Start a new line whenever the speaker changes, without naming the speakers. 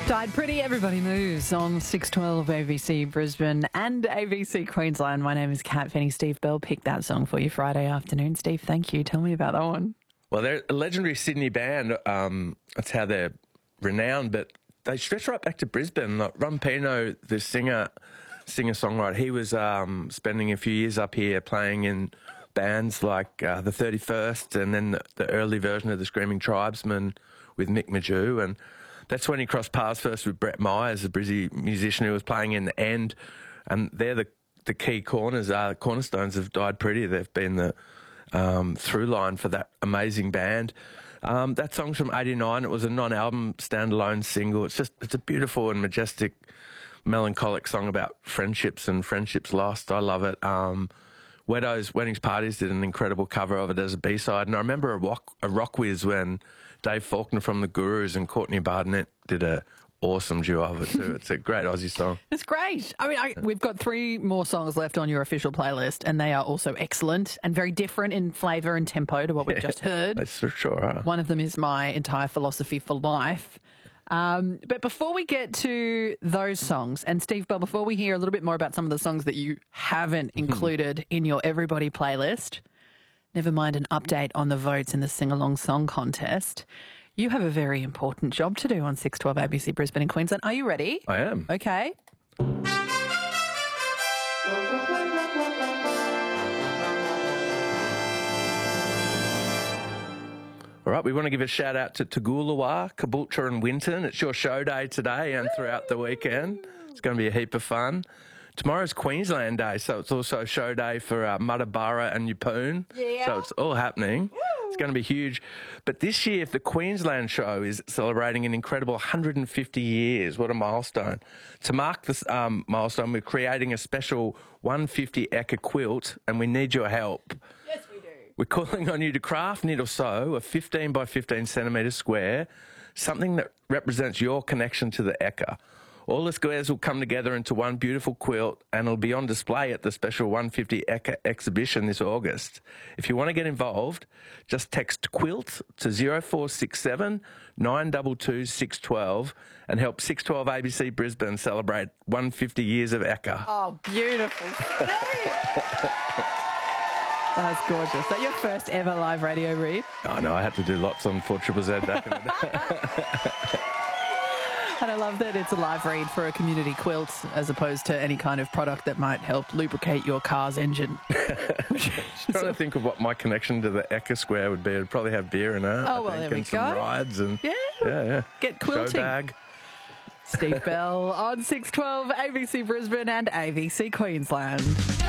Died Pretty, Everybody Moves on 612 AVC Brisbane and AVC Queensland. My name is Kat Finney. Steve Bell picked that song for you Friday afternoon. Steve, thank you. Tell me about that one.
Well, they're a legendary Sydney band. That's how they're renowned, but they stretch right back to Brisbane. Like Ron Pino, the singer-songwriter, he was spending a few years up here playing in bands like the 31st and then the early version of the Screaming Tribesmen with Mick Magoo, and that's when he crossed paths first with Brett Myers, a Brizzy musician who was playing in the end, and they're the key cornerstones of Died Pretty. They've been the through line for that amazing band. That song's from '89. It was a non-album standalone single. It's a beautiful and majestic, melancholic song about friendships and friendships lost. I love it. Wetto's Weddings Parties did an incredible cover of it as a B-side, and I remember a rock whiz when Dave Faulkner from the Gurus and Courtney Barnett did a awesome duo of it too. It's a great Aussie song.
It's great. I mean, we've got 3 more songs left on your official playlist, and they are also excellent and very different in flavour and tempo to what we've just heard.
That's for sure.
One of them is My Entire Philosophy for Life. But before we get to those songs, and Steve Bell, before we hear a little bit more about some of the songs that you haven't included in your Everybody playlist, never mind an update on the votes in the Sing-Along Song Contest, you have a very important job to do on 612 ABC Brisbane and Queensland. Are you ready?
I am.
Okay.
All right, we want to give a shout out to Toogoolawah, Caboolture and Winton. It's your show day today and throughout the weekend. It's going to be a heap of fun. Tomorrow's Queensland Day, so it's also a show day for Muttaburra and Yeppoon. Yeah. So it's all happening. It's going to be huge. But this year, the Queensland show is celebrating an incredible 150 years. What a milestone. To mark this milestone, we're creating a special 150 Ekka quilt, and we need your help.
Yes, we do.
We're calling on you to craft, knit or sew a 15 by 15 centimetre square, something that represents your connection to the Ekka. All the squares will come together into one beautiful quilt, and it'll be on display at the special 150 Ekka exhibition this August. If you want to get involved, just text QUILT to 0467 922 612 and help 612 ABC Brisbane celebrate 150 years of Ekka.
Oh, beautiful. That's gorgeous. Is that your first ever live radio read?
Oh, no, I had to do lots on 4ZZZ back in the day.
And I love that it's a live read for a community quilt as opposed to any kind of product that might help lubricate your car's engine.
Trying to think of what my connection to the Ekka Square would be. It'd probably have beer in it.
Oh, well, there we
and
go.
some rides and
yeah. Get quilting.
Show bag.
Steve Bell on 612 ABC Brisbane and AVC Queensland.